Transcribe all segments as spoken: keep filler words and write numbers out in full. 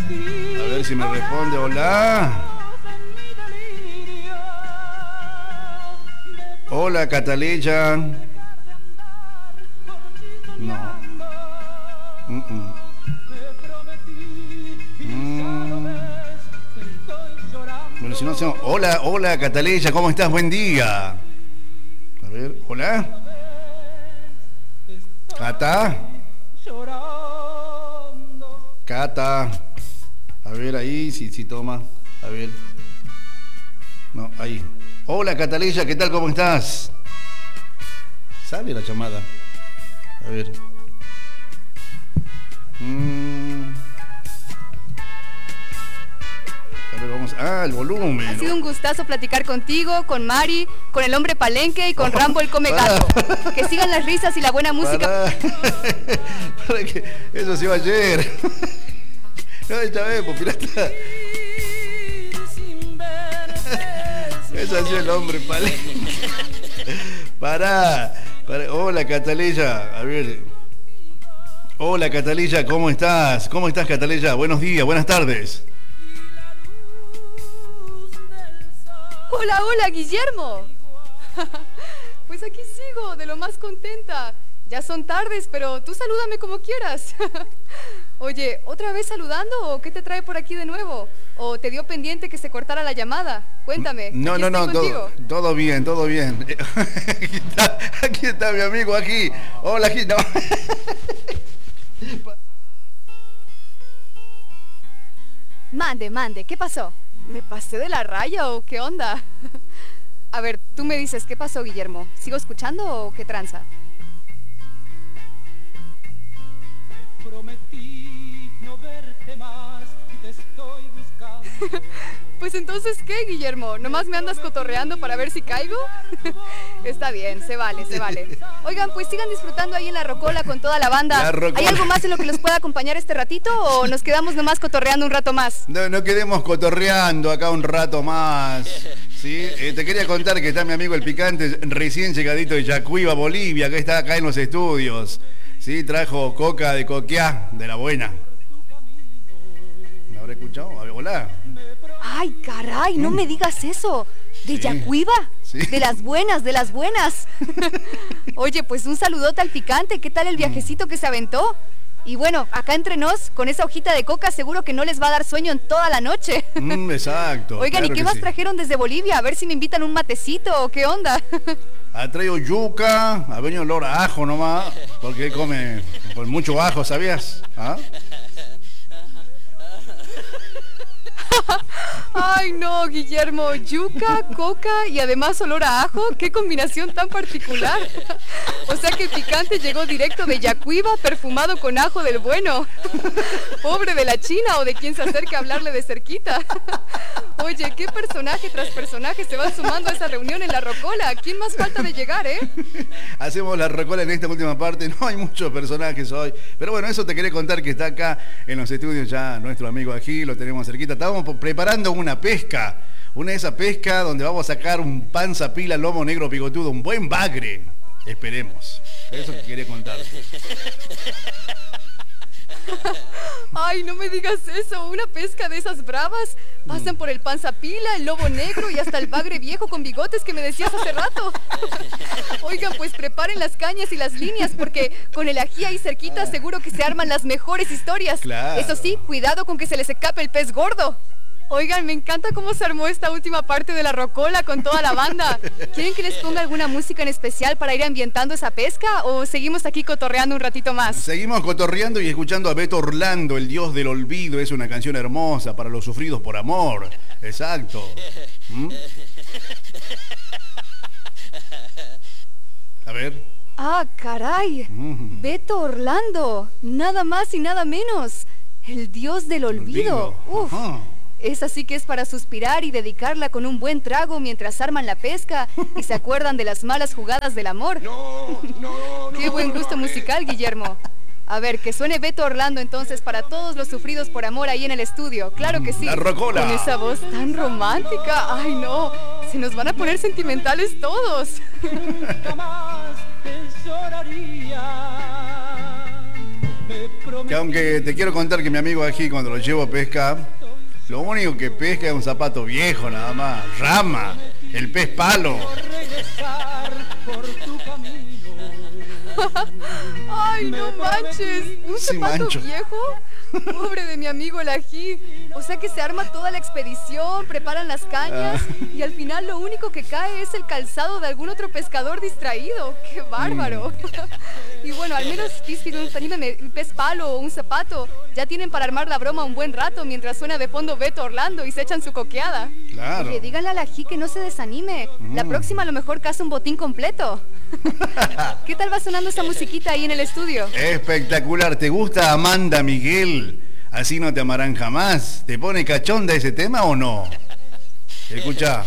A ver si me responde. Hola. Hola, Cataleya. No. Mm -mm. Mm. Bueno, si no hacemos... Hola, hola, Cataleya, ¿cómo estás? Buen día. A ver, hola. Cata. Cata. A ver ahí, si, si toma. A ver. No, ahí. Hola, Cataleya, ¿qué tal? ¿Cómo estás? Sale la llamada. A ver. Mm. A ver, vamos. Ah, el volumen. Ha sido un gustazo platicar contigo, con Mari, con el hombre Palenque y con oh, Rambo el come gato. Que sigan las risas y la buena música. Para. Para que eso se iba ayer. No, esta vez, pues pirata. Eso ha sido el hombre Palenque. Pará. Pará. Hola, Cataleya. A ver. Hola, Cataleya, ¿cómo estás? ¿Cómo estás, Cataleya? Buenos días, buenas tardes. Hola, hola, Guillermo. Pues aquí sigo, de lo más contenta. Ya son tardes, pero tú salúdame como quieras. Oye, ¿otra vez saludando o qué te trae por aquí de nuevo? ¿O te dio pendiente que se cortara la llamada? Cuéntame. No, no, no, todo, todo bien, todo bien. Aquí está, aquí está mi amigo, aquí. Hola, aquí. No. Mande, mande, ¿qué pasó? ¿Me pasé de la raya o qué onda? A ver, tú me dices, ¿qué pasó, Guillermo? ¿Sigo escuchando o qué tranza? Te prometí no verte más y te estoy buscando. Pues entonces, ¿qué, Guillermo? ¿Nomás me andas cotorreando para ver si caigo? Está bien, se vale, se vale. Oigan, pues sigan disfrutando ahí en la Rocola con toda la banda. La ¿Hay algo más en lo que los pueda acompañar este ratito o nos quedamos nomás cotorreando un rato más? No, no quedemos cotorreando acá un rato más. ¿Sí? Eh, te quería contar que está mi amigo el Picante, recién llegadito de Yacuiba, Bolivia, que está acá en los estudios. ¿Sí? Trajo coca de coqueá, de la buena. ¿Me habrá escuchado? A ver, hola. Ay, caray, no mm. me digas eso. ¿De sí. Yacuiba? Sí. De las buenas, de las buenas. Oye, pues un saludote al Picante. ¿Qué tal el viajecito que se aventó? Y bueno, acá entre nos, con esa hojita de coca seguro que no les va a dar sueño en toda la noche. Mm, exacto. Oigan, claro, ¿y qué más sí. trajeron desde Bolivia? A ver si me invitan un matecito o qué onda. Ha traído yuca, ha venido olor a ajo nomás, porque él come con mucho ajo, ¿sabías? ¿Ah? Ay, no, Guillermo, yuca, coca y además olor a ajo, qué combinación tan particular. O sea que el Picante llegó directo de Yacuiba, perfumado con ajo del bueno. Pobre de la China o de quien se acerque a hablarle de cerquita. Oye, qué personaje tras personaje se van sumando a esa reunión en la Rocola. ¿Quién más falta de llegar, eh? Hacemos la Rocola en esta última parte, no hay muchos personajes hoy. Pero bueno, eso te quería contar que está acá en los estudios ya nuestro amigo aquí, lo tenemos cerquita. Estábamos preparando una pesca, una de esas pescas donde vamos a sacar un panza pila, lomo negro picotudo, un buen bagre. Esperemos. Eso que quería contar. Ay, no me digas eso, una pesca de esas bravas. Pasan por el panza pila, el lobo negro y hasta el bagre viejo con bigotes que me decías hace rato. Oigan, pues preparen las cañas y las líneas porque con el ají ahí cerquita seguro que se arman las mejores historias. Claro. Eso sí, cuidado con que se les escape el pez gordo. Oigan, me encanta cómo se armó esta última parte de la Rocola con toda la banda. ¿Quieren que les ponga alguna música en especial para ir ambientando esa pesca o seguimos aquí cotorreando un ratito más? Seguimos cotorreando y escuchando a Beto Orlando, el dios del olvido. Es una canción hermosa para los sufridos por amor. Exacto. ¿Mm? A ver. Ah, caray. Mm. Beto Orlando, nada más y nada menos. El dios del olvido. olvido. Uf. Ajá. Esa sí que es para suspirar y dedicarla con un buen trago mientras arman la pesca y se acuerdan de las malas jugadas del amor. No, no, Qué buen gusto musical, Guillermo. A ver, que suene Beto Orlando entonces para todos los sufridos por amor ahí en el estudio. Claro que sí. La Rocola. Con esa voz tan romántica. Ay, no. Se nos van a poner sentimentales todos. Nunca más te lloraría. Me Que aunque te quiero contar que mi amigo aquí cuando lo llevo a pesca, lo único que pesca es un zapato viejo nada más, rama, el pez palo. Ay, no manches, ¿un Sí, zapato mancho. viejo? Pobre de mi amigo el ají. O sea que se arma toda la expedición, preparan las cañas y al final lo único que cae es el calzado de algún otro pescador distraído. ¡Qué bárbaro! Y bueno, al menos un pez palo o un zapato ya tienen para armar la broma un buen rato mientras suena de fondo Beto Orlando y se echan su coqueada. Claro. Oye, díganle al ají que no se desanime. La próxima a lo mejor caza un botín completo. ¿Qué tal va sonando esa musiquita ahí en el estudio? Espectacular. ¿Te gusta Amanda Miguel? Así no te amarán jamás. ¿Te pone cachonda ese tema o no? Escucha.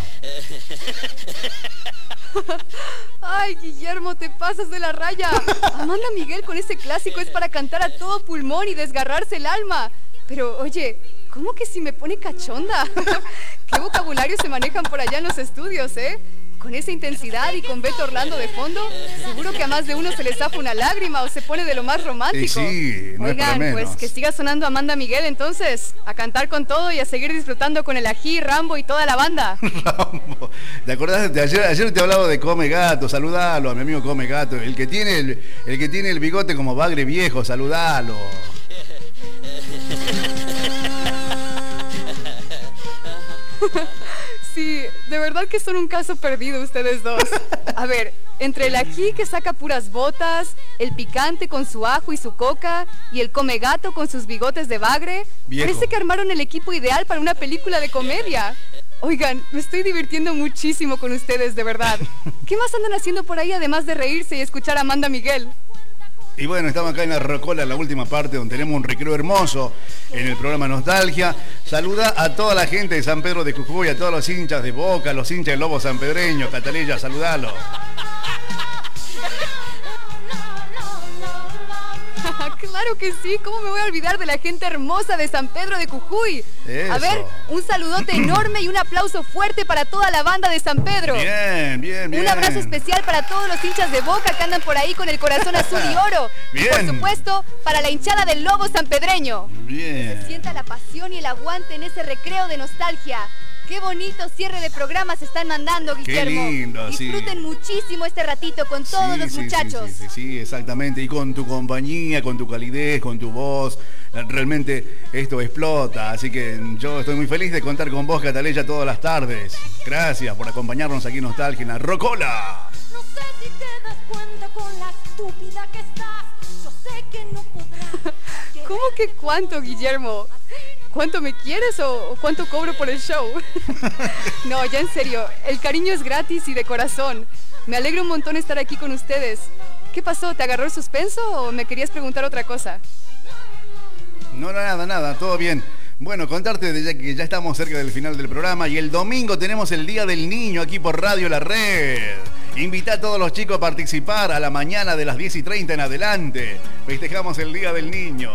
Ay, Guillermo, te pasas de la raya. Amanda Miguel con ese clásico es para cantar a todo pulmón y desgarrarse el alma. Pero, oye, ¿cómo que si me pone cachonda? ¿Qué vocabulario se manejan por allá en los estudios, eh? Con esa intensidad y con Beto Orlando de fondo, seguro que a más de uno se le zafa una lágrima o se pone de lo más romántico. Y sí, no es para Oigan, menos. pues que siga sonando Amanda Miguel entonces, a cantar con todo y a seguir disfrutando con el ají, Rambo y toda la banda. Rambo. ¿Te acordás de ayer? Ayer te hablaba de Come Gato, saludalo a mi amigo Come Gato. El que tiene el, el que tiene el bigote como bagre viejo, saludalo. Sí, de verdad que son un caso perdido ustedes dos. A ver, entre el ají que saca puras botas, el picante con su ajo y su coca, y el come gato con sus bigotes de bagre, Viejo. parece que armaron el equipo ideal para una película de comedia. Oigan, me estoy divirtiendo muchísimo con ustedes, de verdad. ¿Qué más andan haciendo por ahí además de reírse y escuchar a Amanda Miguel? Y bueno, estamos acá en la Rocola, en la última parte, donde tenemos un recreo hermoso en el programa Nostalgia. Saluda a toda la gente de San Pedro de Jujuy, a todos los hinchas de Boca, los hinchas del Lobo sanpedreño. Cataleya, saludalo. Claro que sí, ¿cómo me voy a olvidar de la gente hermosa de San Pedro de Jujuy? Eso. A ver, un saludote enorme y un aplauso fuerte para toda la banda de San Pedro. Bien, bien, bien. Un abrazo especial para todos los hinchas de Boca que andan por ahí con el corazón azul y oro. Y por Bien. supuesto, para la hinchada del Lobo sanpedreño. Bien. Se sienta la pasión y el aguante en ese recreo de nostalgia. Qué bonito cierre de programa se están mandando, Guillermo. lindo, sí. Disfruten muchísimo este ratito con todos Sí, los sí, muchachos. Sí, sí, sí, sí, exactamente. Y con tu compañía, con tu calidez, con tu voz, realmente esto explota. Así que yo estoy muy feliz de contar con vos, Cataleya, todas las tardes. Gracias por acompañarnos aquí en Nostalgia, en la Rocola. No sé si te das cuenta con la estúpida que estás. Yo sé que no podrás. ¿Cómo que cuánto, Guillermo? ¿Cuánto me quieres o o cuánto cobro por el show? No, ya en serio, el cariño es gratis y de corazón. Me alegra un montón estar aquí con ustedes. ¿Qué pasó? ¿Te agarró el suspenso o me querías preguntar otra cosa? No, no, nada, nada, todo bien. Bueno, contarte de ya que ya estamos cerca del final del programa y el domingo tenemos el Día del Niño aquí por Radio La Red. Invita a todos los chicos a participar a la mañana de las diez y treinta en adelante. Festejamos el Día del Niño.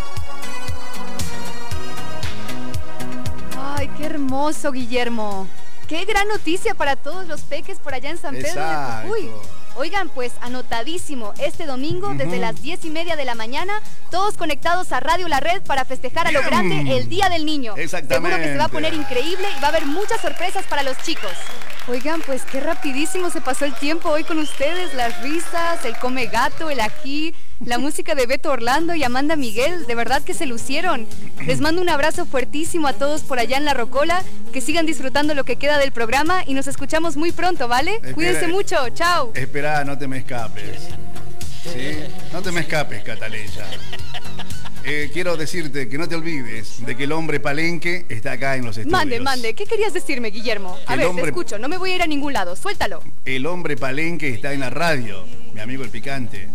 Ay, qué hermoso, Guillermo. Qué gran noticia para todos los peques por allá en San Pedro Exacto. de Jujuy. Oigan, pues anotadísimo, este domingo desde Ujú. las diez y media de la mañana, todos conectados a Radio La Red para festejar a lo Bien. grande el Día del Niño. Exactamente. Seguro que se va a poner increíble y va a haber muchas sorpresas para los chicos. Oigan, pues qué rapidísimo se pasó el tiempo hoy con ustedes, las risas, el come gato, el ají, la música de Beto Orlando y Amanda Miguel, de verdad que se lucieron. Les mando un abrazo fuertísimo a todos por allá en La Rocola, que sigan disfrutando lo que queda del programa y nos escuchamos muy pronto, ¿vale? Espera. Cuídense mucho, chao. Espera, no te me escapes. ¿Sí? No te me escapes, Cataleya. Eh, quiero decirte que no te olvides de que el hombre palenque está acá en los estudios. Mande, mande, ¿qué querías decirme, Guillermo? A El ver, hombre- te escucho, no me voy a ir a ningún lado, suéltalo. El hombre palenque está en la radio, mi amigo el picante.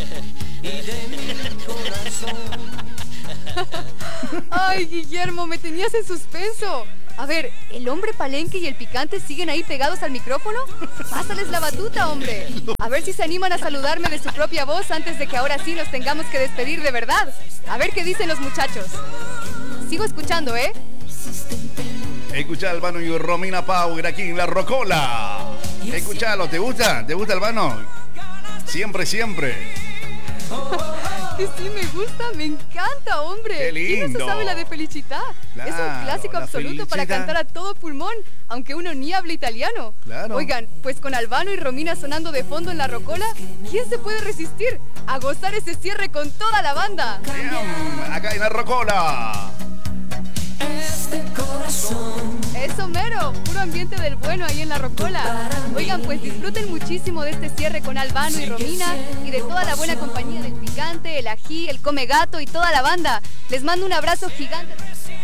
Ay, Guillermo, me tenías en suspenso. A ver, ¿el hombre palenque y el picante siguen ahí pegados al micrófono? Pásales la batuta, hombre. A ver si se animan a saludarme de su propia voz antes de que ahora sí nos tengamos que despedir de verdad. A ver qué dicen los muchachos. Sigo escuchando, ¿eh? Escuchá Albano y Romina Power aquí en La Rocola. Escuchalo, ¿te gusta? ¿Te gusta Albano? Siempre, siempre. Este sí me gusta, me encanta, hombre. ¡Qué lindo! ¿Quién no se sabe la de Felicità? Claro, es un clásico la absoluto para Felicità. cantar a todo pulmón, aunque uno ni habla italiano. Claro. Oigan, pues con Albano y Romina sonando de fondo en la rocola, ¿quién se puede resistir a gozar ese cierre con toda la banda? Bien, acá en la rocola. Este corazón. Eso mero, puro ambiente del bueno ahí en la rocola. Oigan, pues disfruten muchísimo de este cierre con Albano y Romina y de toda la buena compañía del Picante, el Ají, el Come Gato y toda la banda. Les mando un abrazo gigante.